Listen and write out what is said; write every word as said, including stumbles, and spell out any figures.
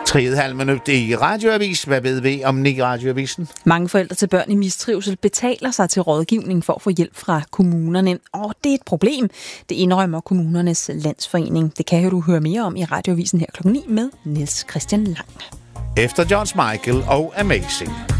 tre minut i Radioavis. Hvad ved vi om i Radioavisen? Mange forældre til børn i mistrivsel betaler sig til rådgivning for at få hjælp fra kommunerne. Og det er et problem. Det indrømmer Kommunernes Landsforening. Det kan du høre mere om i Radioavisen her klokken ni med Niels Christian Lang. Efter George Michael og Amazing.